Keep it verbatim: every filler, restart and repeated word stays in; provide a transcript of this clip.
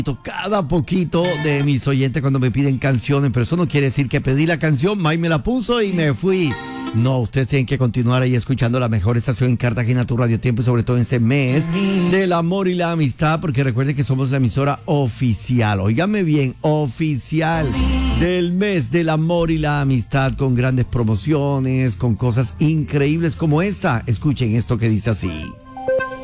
cada poquito de mis oyentes cuando me piden canciones, pero eso no quiere decir que pedí la canción, Mike me la puso y me fui. No, ustedes tienen que continuar ahí escuchando la mejor estación en Cartagena, tu Radio Tiempo, y sobre todo en este mes del amor y la amistad, porque recuerden que somos la emisora oficial, óigame bien, oficial del mes del amor y la amistad, con grandes promociones, con cosas increíbles como esta. Escuchen esto que dice así.